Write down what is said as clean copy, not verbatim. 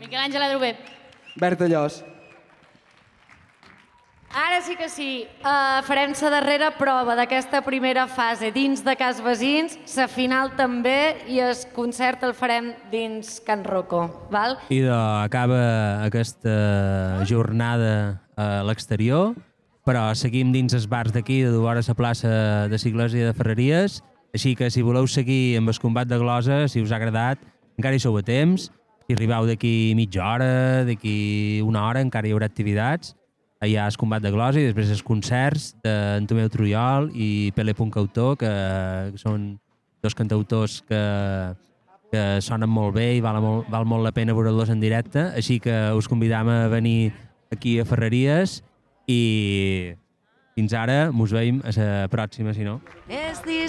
Miquel Àngel Adrover. Berta Llos. Ara sí que sí, farem la darrera prova d'aquesta primera fase dins de Cas Basins, la final també, i el concert el farem dins Can Rocco, val? I acaba aquesta jornada a l'exterior, però seguim dins els bars d'aquí, de vora la plaça de l'Església de Ferreries, així que si voleu seguir amb el combat de glosa, si us ha agradat, encara hi sou a temps, si arribeu d'aquí mitja hora, d'aquí una hora, encara hi haurà activitats. Hi ha el combat de glosa i després els concerts d'en Tomeu Trujol i Pele Puncautor, que són dos cantautors que sonen molt bé i val molt la pena veure-los en directe, així que us convidam a venir aquí a Ferreries i fins ara mos veiem a la pròxima, si no.